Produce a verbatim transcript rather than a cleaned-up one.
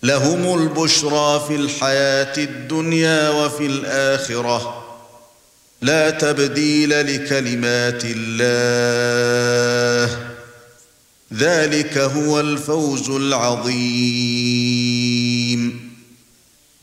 لهم البشرى في الحياة الدنيا وفي الآخرة لا تبديل لكلمات الله ذلك هو الفوز العظيم